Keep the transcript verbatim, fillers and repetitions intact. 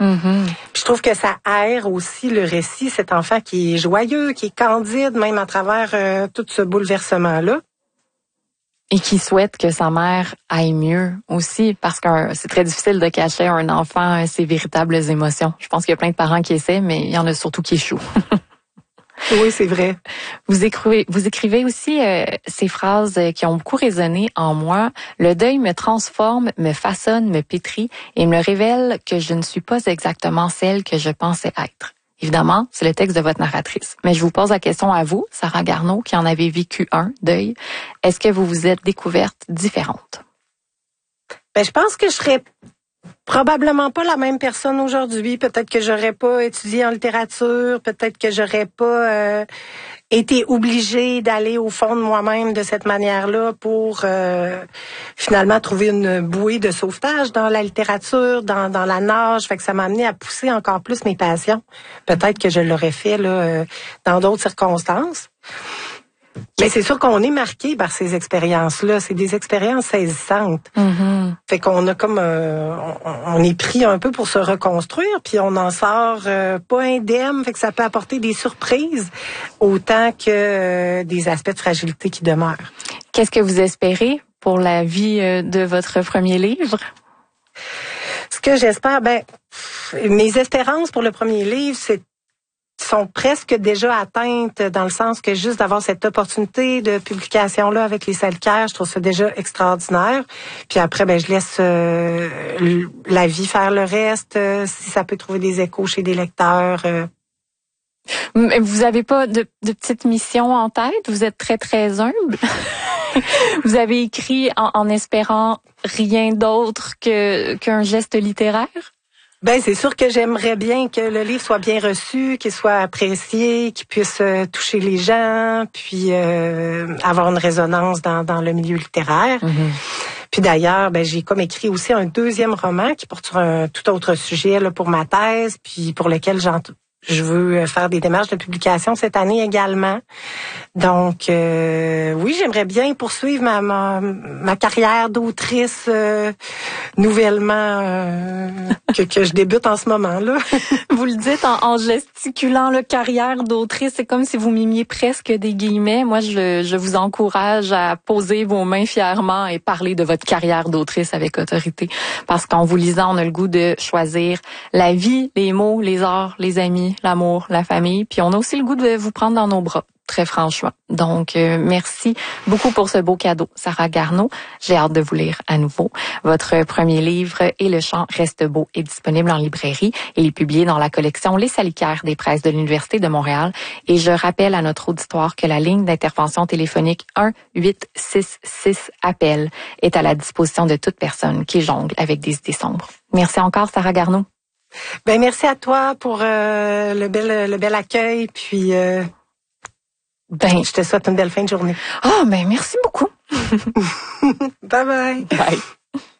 Mm-hmm. Puis je trouve que ça aère aussi le récit, cet enfant qui est joyeux, qui est candide, même à travers euh, tout ce bouleversement-là. Et qui souhaite que sa mère aille mieux aussi, parce que c'est très difficile de cacher à un enfant ses véritables émotions. Je pense qu'il y a plein de parents qui essaient, mais il y en a surtout qui échouent. Oui, c'est vrai. Vous écrivez, vous écrivez aussi euh, ces phrases qui ont beaucoup résonné en moi. Le deuil me transforme, me façonne, me pétrit et me révèle que je ne suis pas exactement celle que je pensais être. Évidemment, c'est le texte de votre narratrice. Mais je vous pose la question à vous, Sarah Garneau, qui en avez vécu un, deuil. Est-ce que vous vous êtes découverte différente? Ben, je pense que je serais probablement pas la même personne aujourd'hui. Peut-être que j'aurais pas étudié en littérature. Peut-être que j'aurais pas euh, été obligée d'aller au fond de moi-même de cette manière-là pour euh, finalement trouver une bouée de sauvetage dans la littérature, dans, dans la nage. Fait que ça m'a amené à pousser encore plus mes passions. Peut-être que je l'aurais fait là euh, dans d'autres circonstances. Mais c'est sûr qu'on est marqué par ces expériences-là. C'est des expériences saisissantes. Mm-hmm. Fait qu'on a comme euh, on, on est pris un peu pour se reconstruire, puis on en sort euh, pas indemne. Fait que ça peut apporter des surprises autant que euh, des aspects de fragilité qui demeurent. Qu'est-ce que vous espérez pour la vie de votre premier livre? Ce que j'espère, ben mes espérances pour le premier livre, c'est sont presque déjà atteintes dans le sens que juste d'avoir cette opportunité de publication-là avec les Salicaires, je trouve ça déjà extraordinaire. Puis après, ben je laisse euh, la vie faire le reste, euh, si ça peut trouver des échos chez des lecteurs. Euh. Vous avez pas de, de petite mission en tête? Vous êtes très, très humble. Vous avez écrit en, en espérant rien d'autre que qu'un geste littéraire? Ben c'est sûr que j'aimerais bien que le livre soit bien reçu, qu'il soit apprécié, qu'il puisse euh, toucher les gens, puis euh, avoir une résonance dans, dans le milieu littéraire. Mm-hmm. Puis d'ailleurs, ben j'ai comme écrit aussi un deuxième roman qui porte sur un tout autre sujet là pour ma thèse, puis pour lequel j'en je veux faire des démarches de publication cette année également. Donc, euh, oui, j'aimerais bien poursuivre ma ma, ma carrière d'autrice euh, nouvellement euh, que, que je débute en ce moment-là. Vous le dites en, en gesticulant la carrière d'autrice, c'est comme si vous mimiez presque des guillemets. Moi, je, je vous encourage à poser vos mains fièrement et parler de votre carrière d'autrice avec autorité. Parce qu'en vous lisant, on a le goût de choisir la vie, les mots, les arts, les amis, l'amour, la famille. Puis on a aussi le goût de vous prendre dans nos bras. Très franchement. Donc, euh, merci beaucoup pour ce beau cadeau, Sarah Garneau. J'ai hâte de vous lire à nouveau. Votre premier livre, Et le chant reste beau, est disponible en librairie. Il est publié dans la collection Les Salicaires des presses de l'Université de Montréal. Et je rappelle à notre auditoire que la ligne d'intervention téléphonique un huit six six appel est à la disposition de toute personne qui jongle avec des idées sombres. Merci encore, Sarah Garneau. Ben merci à toi pour euh, le bel le bel accueil, puis euh, ben je te souhaite une belle fin de journée. Ah, ben merci beaucoup. Bye bye. Bye.